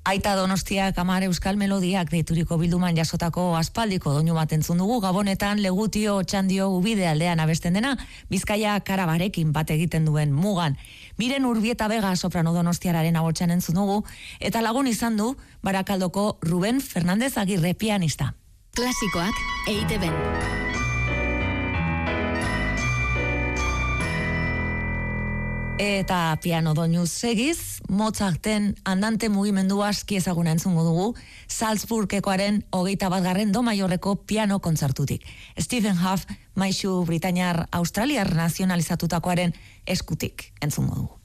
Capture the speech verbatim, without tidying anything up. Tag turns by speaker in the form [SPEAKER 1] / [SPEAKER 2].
[SPEAKER 1] Aita Donostiak Amar Euskal Melodiak deituriko bilduman jasotako aspaldiko doinu bat entzun dugu. Gabonetan Legutio Otxandio Ubide aldean abesten dena, Bizkaia Karabarekin bat egiten duen mugan. Miren Urbieta Vega soprano donostiararen ahotsan entzun dugu, eta lagun izan du Barakaldoko Ruben Fernandez Agirre pianista.
[SPEAKER 2] Klasikoak E I Te Ben.
[SPEAKER 1] Eta piano doinu segiz, Mozarten andante mugimendu aski ezaguna entzungo dugu, Salzburgekoaren hogeita batgarren do maiorreko piano kontzertutik. Stephen Huff, maisu Britainiar Australiar nazionalizatutakoaren eskutik entzungo dugu.